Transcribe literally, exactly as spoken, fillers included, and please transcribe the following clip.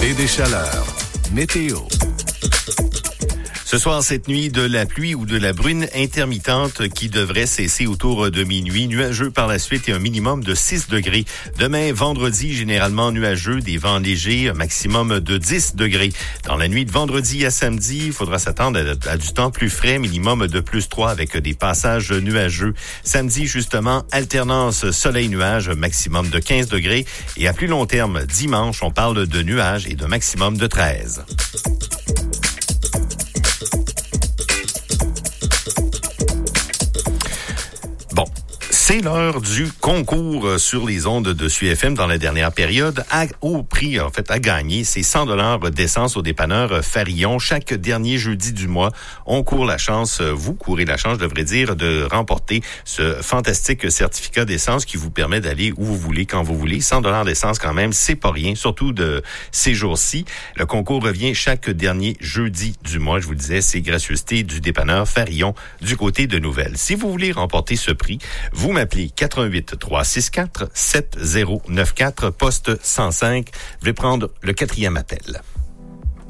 et des chaleurs. Météo. Ce soir, cette nuit, de la pluie ou de la bruine intermittente qui devrait cesser autour de minuit. Nuageux par la suite et un minimum de six degrés. Demain, vendredi, généralement nuageux, des vents légers, un maximum de dix degrés. Dans la nuit de vendredi à samedi, il faudra s'attendre à, à du temps plus frais, minimum de plus trois avec des passages nuageux. Samedi, justement, alternance soleil-nuage, maximum de quinze degrés. Et à plus long terme, dimanche, on parle de nuages et de maximum de treize. C'est l'heure du concours sur les ondes de S U F M dans la dernière période. À, au prix, en fait, à gagner, c'est cent dollars d'essence au dépanneur Farillon. Chaque dernier jeudi du mois, on court la chance, vous courez la chance, je devrais dire, de remporter ce fantastique certificat d'essence qui vous permet d'aller où vous voulez, quand vous voulez. cent dollars d'essence quand même, c'est pas rien, surtout de ces jours-ci. Le concours revient chaque dernier jeudi du mois. Je vous le disais, c'est gracieuseté du dépanneur Farillon du côté de Nouvelle. Si vous voulez remporter ce prix, vous m'appelez quatre un huit, trois six quatre, sept zéro neuf quatre, poste cent cinq. Je vais prendre le quatrième appel.